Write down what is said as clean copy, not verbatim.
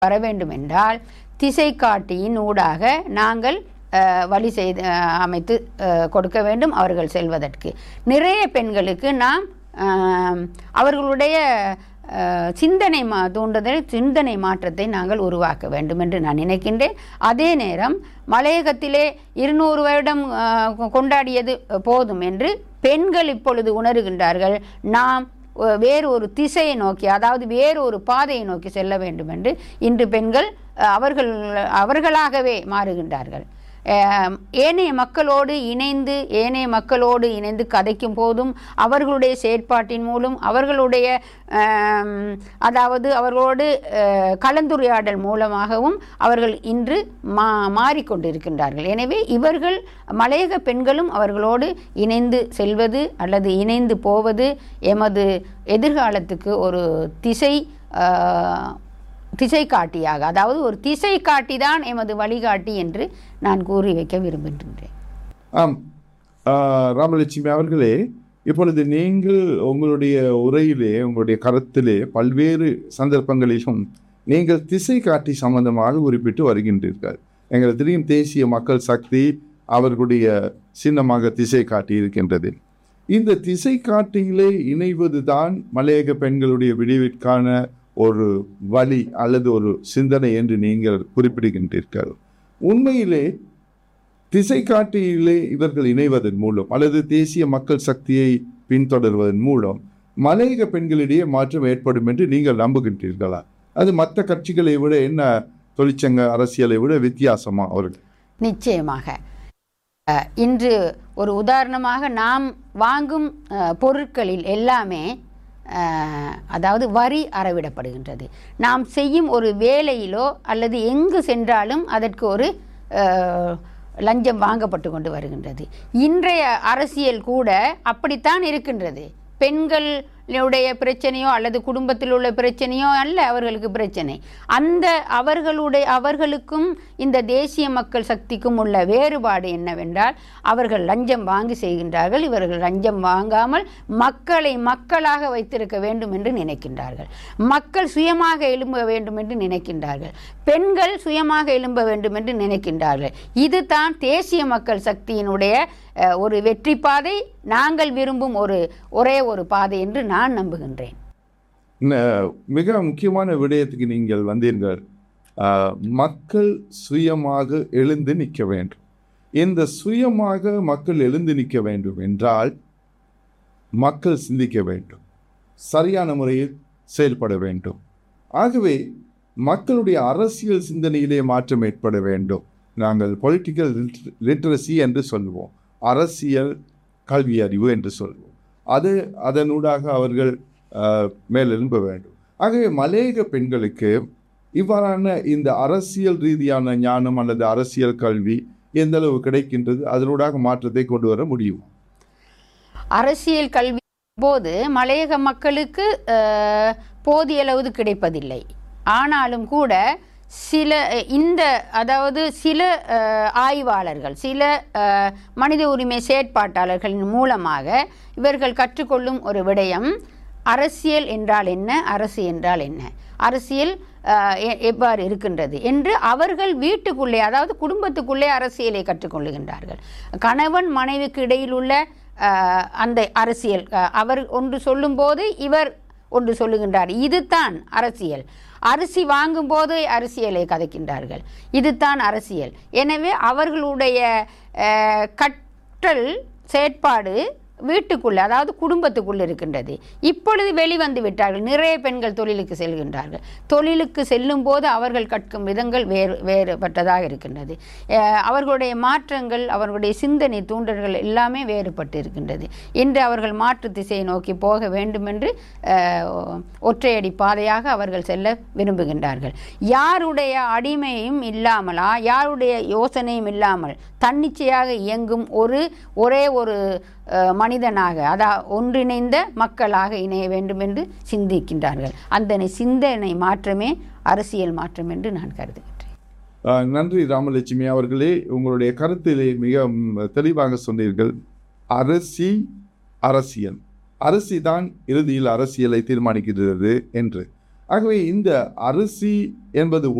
வர வேண்டும் என்றால் திசை காட்டியின் ஊடாக நாங்கள் வழி செய்து அமைத்து கொடுக்க வேண்டும் அவர்கள் செல்வதற்கு. நிறைய பெண்களுக்கு நாம் அவர்களுடைய சிந்தனை மாற்றத்தை நாங்கள் உருவாக்க வேண்டும் என்று நான் நினைக்கின்றேன். அதே நேரம் மலையகத்திலே 200 வருடம் கொண்டாடியது போதும் என்று பெண்கள் இப்பொழுது உணர்கின்றார்கள். நாம் வேறு ஒரு திசையை நோக்கி, அதாவது வேறு ஒரு பாதையை நோக்கி செல்ல வேண்டும் என்று இன்று பெண்கள் அவர்களாகவே மாறுகின்றார்கள். ஏனைய மக்களோடு இணைந்து கதைக்கும் போதும் அவர்களுடைய செயற்பாட்டின் மூலம் அவர்களுடைய அவர்களோடு கலந்துரையாடல் மூலமாகவும் அவர்கள் இன்று மாறிக்கொண்டிருக்கின்றார்கள். எனவே இவர்கள் மலையக பெண்களும் அவர்களோடு இணைந்து செல்வது அல்லது இணைந்து போவது எமது எதிர்காலத்துக்கு ஒரு திசை காட்டியாக, அதாவது ஒரு திசை காட்டி தான் எமது வழிகாட்டி என்று நான் கூறி வைக்க விரும்புகின்றேன். ஆம், ராமலட்சுமி அவர்களே, இப்பொழுது நீங்கள் உங்களுடைய உரையிலே, உங்களுடைய கருத்திலே பல்வேறு சந்தர்ப்பங்களிலும் நீங்கள் திசை காட்டி சம்பந்தமாக குறிப்பிட்டு வருகின்றீர்கள். எங்களுக்கு தெரியும் தேசிய மக்கள் சக்தி அவர்களுடைய சின்னமாக திசை காட்டி இருக்கின்றது. இந்த திசை காட்டியிலே இணைவது தான் மலையக பெண்களுடைய விடிவிற்கான ஒரு வழி அல்லது ஒரு சிந்தனை என்று நீங்கள் குறிப்பிடுகின்றீர்கள். உண்மையிலே திசை காட்டியிலே இவர்கள் இணைவதன் மூலம் அல்லது தேசிய மக்கள் சக்தியை பின்தொடர்வதன் மூலம் மலையக பெண்களிடையே மாற்றம் ஏற்படும் என்று நீங்கள் நம்புகின்றீர்களா? அது மற்ற கட்சிகளை விட என்ன, தொழிற்சங்க அரசியலை விட வித்தியாசமா அவர்கள்? நிச்சயமாக. இன்று ஒரு உதாரணமாக நாம் வாங்கும் பொருட்களில் எல்லாமே அதாவது வரி அறவிடப்படுகின்றது. நாம் செய்யும் ஒரு வேலையிலோ அல்லது எங்கு சென்றாலும் அதற்கு ஒரு லஞ்சம் வாங்கப்பட்டு கொண்டு வருகின்றது. இன்றைய அரசியல் கூட அப்படித்தான் இருக்கின்றது. பெண்களுடைய பிரச்சனையோ அல்லது குடும்பத்தில் உள்ள பிரச்சனையோ அல்ல அவர்களுக்கு பிரச்சனை. அந்த அவர்களுக்கும் இந்த தேசிய மக்கள் சக்திக்கும் உள்ள வேறுபாடு என்னவென்றால் அவர்கள் லஞ்சம் வாங்கி செய்கின்றார்கள். இவர்கள் லஞ்சம் வாங்காமல் மக்களை மக்களாக வைத்திருக்க வேண்டும் என்று நினைக்கின்றார்கள். மக்கள் சுயமாக எழும்ப வேண்டும் என்று நினைக்கின்றார்கள். பெண்கள் சுயமாக எழும்ப வேண்டும் என்று நினைக்கின்றார்கள். இதுதான் தேசிய மக்கள் சக்தியினுடைய ஒரு வெற்றி பாதை, நாங்கள் விரும்பும் ஒரே ஒரு பாதை என்று நான் நம்புகின்றேன். மிக முக்கியமான விடயத்துக்கு நீங்கள் வந்தீர்கள். மக்கள் சுயமாக எழுந்து நிற்க வேண்டும். இந்த சுயமாக மக்கள் எழுந்து நிற்க வேண்டும் என்றால் மக்கள் சிந்திக்க வேண்டும், சரியான முறையில் செயல்பட வேண்டும். ஆகவே மக்களுடைய அரசியல் சிந்தனையிலே மாற்றம் ஏற்பட வேண்டும். நாங்கள் பொலிட்டிக்கல் லிட்ரஸி என்று சொல்லுவோம், அரசியல் கல்வி அறிவு என்று சொல்வோம். அதனூடாக அவர்கள் மேலெழும்ப வேண்டும். ஆகவே மலையக பெண்களுக்கு இவ்வாறான இந்த அரசியல் ரீதியான ஞானம் அல்லது அரசியல் கல்வி எந்த அளவு கிடைக்கின்றது, அதனூடாக மாற்றத்தை கொண்டு வர முடியும்? அரசியல் கல்வி போது மலையக மக்களுக்கு போதிய அளவு கிடைப்பதில்லை. ஆனாலும் கூட சில ஆய்வாளர்கள், சில மனித உரிமை செயற்பாட்டாளர்களின் மூலமாக இவர்கள் கற்றுக்கொள்ளும் ஒரு விடயம், அரசியல் என்றால் என்ன, அரசு என்றால் என்ன, அரசியல் எவ்வாறு இருக்கின்றது என்று அவர்கள் வீட்டுக்குள்ளே, அதாவது குடும்பத்துக்குள்ளே அரசியலை கற்றுக்கொள்ளுகின்றார்கள். கணவன் மனைவிக்கு இடையில் உள்ள அந்த அரசியல், அவர் ஒன்று சொல்லும்போது இவர் ஒன்று சொல்லுகின்றார், இதுதான் அரசியல். அரிசி வாங்கும்போது அரசியலை கதைக்கின்றார்கள், இதுதான் அரசியல். எனவே அவர்களுடைய கற்றல் செயற்பாடு வீட்டுக்குள்ளே, அதாவது குடும்பத்துக்குள்ளே இருக்கின்றது. இப்பொழுது வெளிவந்து விட்டார்கள். நிறைய பெண்கள் தொழிலுக்கு செல்கின்றார்கள். தொழிலுக்கு செல்லும் போது அவர்கள் கற்கும் விதங்கள் வேறுபட்டதாக இருக்கின்றது. அவர்களுடைய மாற்றங்கள், அவர்களுடைய சிந்தனை தூண்டல்கள் எல்லாமே வேறுபட்டு இருக்கின்றது. இன்று அவர்கள் மாற்று திசையை நோக்கி போக வேண்டும் என்று ஒற்றையடி பாதையாக அவர்கள் செல்ல விரும்புகின்றார்கள். யாருடைய அடிமையும் இல்லாமலா, யாருடைய யோசனையும் இல்லாமல் தன்னிச்சையாக இயங்கும் ஒரே ஒரு மனிதனாக, ஒன்றிணைந்த மக்களாக இணைய வேண்டும் என்று சிந்திக்கின்றார்கள். அந்த சிந்தனை மாற்றமே அரசியல் மாற்றம் என்று நான் கருதுகின்றேன். நன்றி ராமலட்சுமி அவர்களே, உங்களுடைய கருத்திலே மிக தெளிவாக சொன்னீர்கள். அரசியல் தான் இறுதியில் அரசியலை தீர்மானிக்கிறது என்று. ஆகவே இந்த அரிசி என்பது